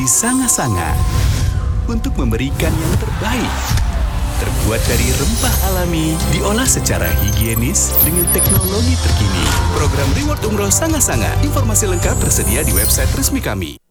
Sanga-Sanga untuk memberikan yang terbaik. Terbuat dari rempah alami, diolah secara higienis dengan teknologi terkini. Program Reward Umroh Sanga-Sanga. Informasi lengkap tersedia di website resmi kami.